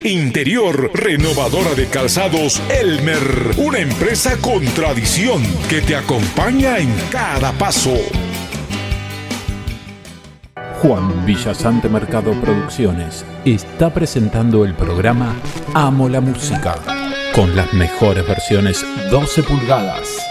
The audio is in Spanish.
Interior, renovadora de calzados Elmer, una empresa con tradición que te acompaña en cada paso. Juan Villasante Mercado Producciones está presentando el programa Amo la Música, con las mejores versiones 12 pulgadas.